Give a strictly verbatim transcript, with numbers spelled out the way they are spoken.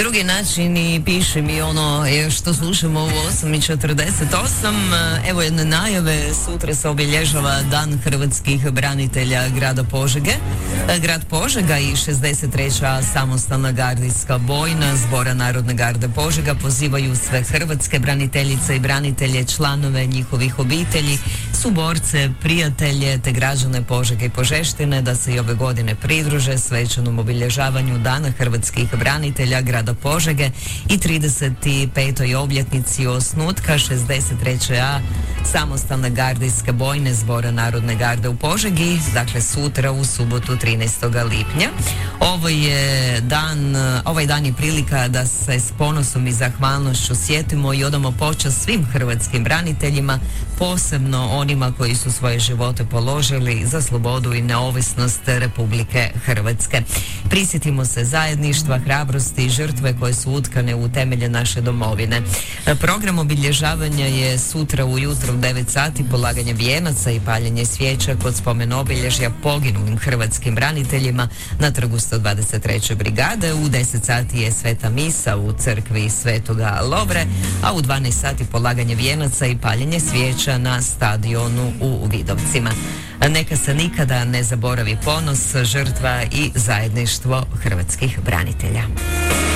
Drugi način i piši mi ono je što slušamo u osam i četrdeset osam. Evo jedne najave, sutra se obilježava Dan hrvatskih branitelja grada Požege. Grad Požega i šezdeset treća samostalna gardijska bojna Zbora Narodne garde Požega pozivaju sve hrvatske braniteljice i branitelje, članove njihovih obitelji, suborce, prijatelje te građane Požege i Požeštine da se i ove godine pridruže svečanom obilježavanju Dana hrvatskih branitelja grada Požege i trideset petoj obljetnici osnutka šezdeset treće A samostalne gardijske bojne Zbora Narodne garde u Požegi, dakle sutra u subotu trinaestog lipnja. Ovo je dan, ovaj dan je prilika da se s ponosom i zahvalnošću sjetimo i odamo počast svim hrvatskim braniteljima, posebno onima koji su svoje živote položili za slobodu i neovisnost Republike Hrvatske. Prisjetimo se zajedništva, hrabrosti i žrtve koje su utkane u temelje naše domovine. Program obilježavanja je sutra ujutro u devet sati, polaganje vijenaca i paljenje svijeća kod spomen obilježja poginulim hrvatskim braniteljima na trgu sto dvadeset treće brigade. U deset sati je sveta misa u crkvi Svetoga Lovre, a u dvanaest sati polaganje vijenaca i paljenje svijeća na stadionu u Vidovcima. Neka se nikada ne zaboravi ponos, žrtva i zajedništvo hrvatskih branitelja.